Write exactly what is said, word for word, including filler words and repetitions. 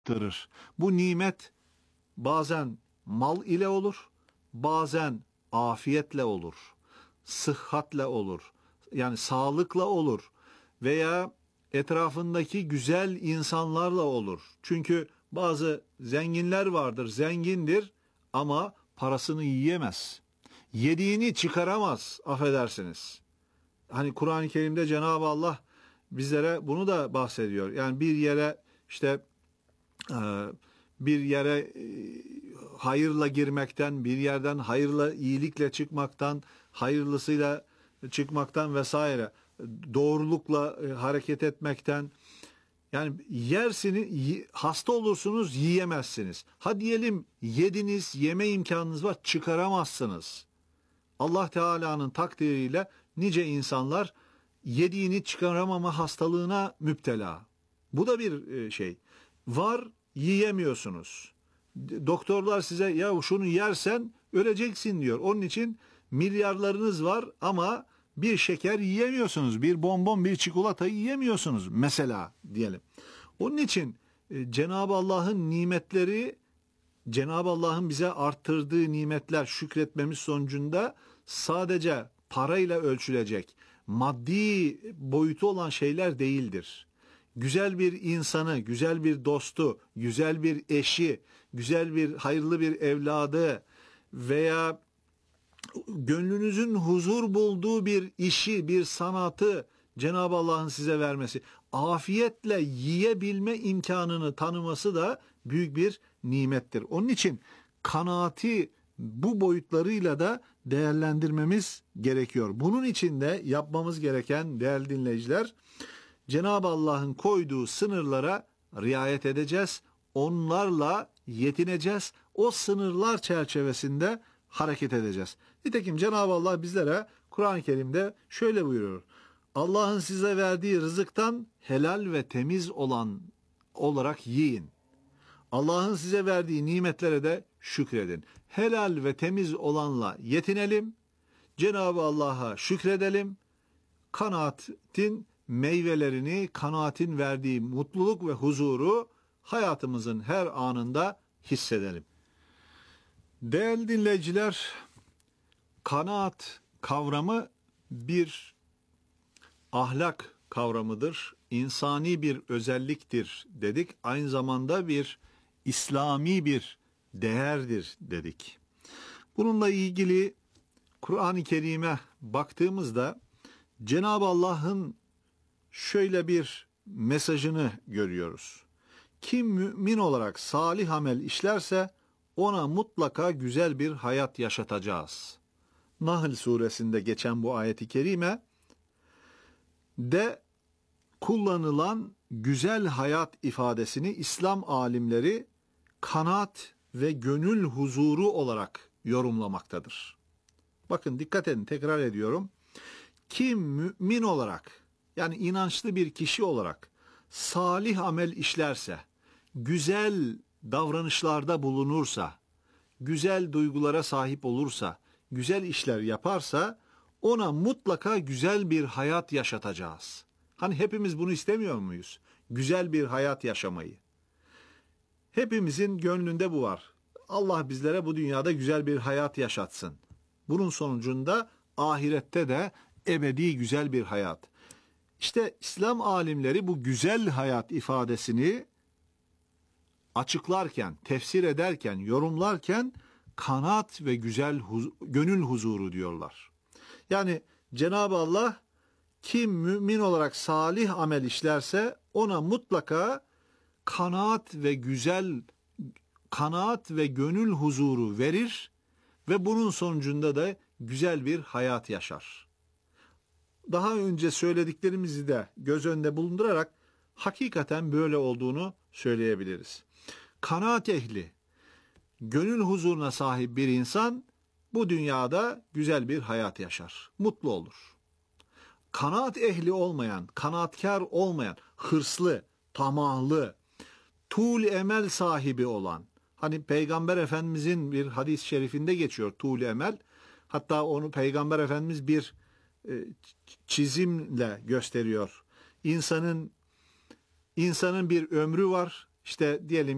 arttırır. Bu nimet bazen mal ile olur, bazen afiyetle olur, sıhhatle olur, yani sağlıkla olur veya etrafındaki güzel insanlarla olur. Çünkü bazı zenginler vardır, zengindir ama parasını yiyemez. Yediğini çıkaramaz, affedersiniz. Hani Kur'an-ı Kerim'de Cenab-ı Allah bizlere bunu da bahsediyor. Yani bir yere işte bir yere hayırla girmekten, bir yerden hayırla, iyilikle çıkmaktan, hayırlısıyla çıkmaktan vesaire, doğrulukla hareket etmekten, yani yersiniz, hasta olursunuz, yiyemezsiniz. Ha diyelim yediniz, yeme imkanınız var, çıkaramazsınız. Allah Teala'nın takdiriyle nice insanlar yediğini çıkaramama hastalığına müptela. Bu da bir şey. Var, yiyemiyorsunuz. Doktorlar size ya şunu yersen öleceksin diyor. Onun için milyarlarınız var ama bir şeker yiyemiyorsunuz. Bir bonbon, bir çikolata yiyemiyorsunuz mesela diyelim. Onun için Cenab-ı Allah'ın nimetleri, Cenab-ı Allah'ın bize arttırdığı nimetler şükretmemiz sonucunda sadece parayla ölçülecek, maddi boyutu olan şeyler değildir. Güzel bir insanı, güzel bir dostu, güzel bir eşi, güzel bir hayırlı bir evladı veya gönlünüzün huzur bulduğu bir işi, bir sanatı Cenab-ı Allah'ın size vermesi, afiyetle yiyebilme imkanını tanıması da büyük bir nimettir. Onun için kanaati bu boyutlarıyla da değerlendirmemiz gerekiyor. Bunun için de yapmamız gereken değerli dinleyiciler, Cenab-ı Allah'ın koyduğu sınırlara riayet edeceğiz. Onlarla yetineceğiz. O sınırlar çerçevesinde hareket edeceğiz. Nitekim Cenab-ı Allah bizlere Kur'an-ı Kerim'de şöyle buyuruyor. Allah'ın size verdiği rızıktan helal ve temiz olan olarak yiyin. Allah'ın size verdiği nimetlere de şükredin. Helal ve temiz olanla yetinelim. Cenab-ı Allah'a şükredelim. Kanaatin meyvelerini, kanaatin verdiği mutluluk ve huzuru hayatımızın her anında hissedelim. Değerli dinleyiciler, kanaat kavramı bir ahlak kavramıdır, insani bir özelliktir dedik. Aynı zamanda bir İslami bir değerdir dedik. Bununla ilgili Kur'an-ı Kerim'e baktığımızda Cenab-ı Allah'ın şöyle bir mesajını görüyoruz. Kim mümin olarak salih amel işlerse ona mutlaka güzel bir hayat yaşatacağız. Nahl suresinde geçen bu ayet-i kerime de kullanılan güzel hayat ifadesini İslam alimleri kanaat ve gönül huzuru olarak yorumlamaktadır. Bakın dikkat edin, tekrar ediyorum. Kim mümin olarak, yani inançlı bir kişi olarak salih amel işlerse, güzel davranışlarda bulunursa, güzel duygulara sahip olursa, güzel işler yaparsa ona mutlaka güzel bir hayat yaşatacağız. Hani hepimiz bunu istemiyor muyuz? Güzel bir hayat yaşamayı. Hepimizin gönlünde bu var. Allah bizlere bu dünyada güzel bir hayat yaşatsın. Bunun sonucunda ahirette de ebedi güzel bir hayat. İşte İslam alimleri bu güzel hayat ifadesini açıklarken, tefsir ederken, yorumlarken kanaat ve güzel huz- gönül huzuru diyorlar. Yani Cenab-ı Allah kim mümin olarak salih amel işlerse ona mutlaka kanaat ve güzel kanaat ve gönül huzuru verir ve bunun sonucunda da güzel bir hayat yaşar. Daha önce söylediklerimizi de göz önünde bulundurarak hakikaten böyle olduğunu söyleyebiliriz. Kanaat ehli, gönül huzuruna sahip bir insan bu dünyada güzel bir hayat yaşar, mutlu olur. Kanaat ehli olmayan, kanaatkar olmayan, hırslı, tamahlı, tuğl emel sahibi olan, hani Peygamber Efendimizin bir hadis-i şerifinde geçiyor tuğl emel, hatta onu Peygamber Efendimiz bir e, çizimle gösteriyor. İnsanın insanın bir ömrü var, işte diyelim